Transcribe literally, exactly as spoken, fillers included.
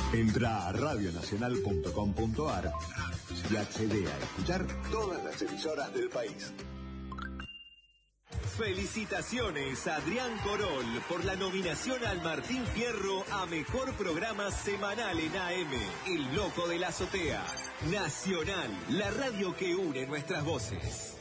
Entra a radio nacional punto com punto ar y accede a escuchar todas las emisoras del país. Felicitaciones a Adrián Corol por la nominación al Martín Fierro a Mejor Programa Semanal en A M. El Loco de la Azotea. Nacional, la radio que une nuestras voces.